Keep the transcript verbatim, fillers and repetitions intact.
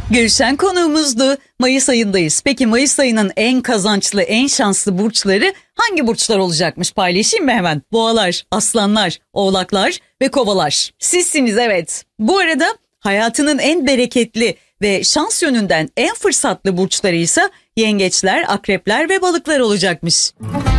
Gülşen konuğumuzdu. Mayıs ayındayız. Peki Mayıs ayının en kazançlı, en şanslı burçları hangi burçlar olacakmış? Paylaşayım mı hemen? Boğalar, aslanlar, oğlaklar ve kovalar. Sizsiniz, evet. Bu arada hayatının en bereketli ve şans yönünden en fırsatlı burçları ise yengeçler, akrepler ve balıklar olacakmış.